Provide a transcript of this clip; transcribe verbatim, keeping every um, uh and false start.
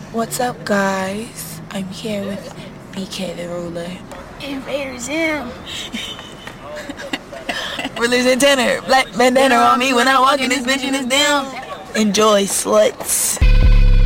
What's up, guys? I'm here with B K the Ruler. Invader Zim. Rulers and tenor. Black bandana on me when I walk in this bitch and it's down. Enjoy, sluts.